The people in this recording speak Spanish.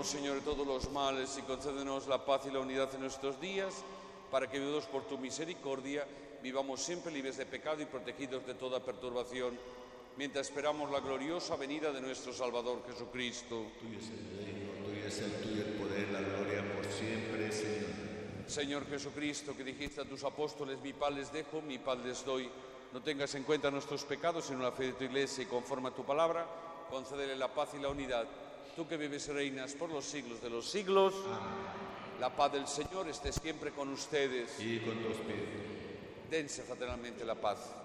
líbranos, Señor, de todos los males y concédenos la paz y la unidad en nuestros días, para que, ayudados por tu misericordia, vivamos siempre libres de pecado y protegidos de toda perturbación, mientras esperamos la gloriosa venida de nuestro Salvador Jesucristo. Tuyo es el reino, tuyo es el poder, la gloria por siempre, Señor. Señor Jesucristo, que dijiste a tus apóstoles, mi paz les dejo, mi paz les doy. No tengas en cuenta nuestros pecados, sino la fe de tu Iglesia, y conforme a tu palabra, concédele la paz y la unidad. Tú que vives y reinas por los siglos de los siglos. Amén. La paz del Señor esté siempre con ustedes. Y con tu espíritu. Dense fraternalmente la paz.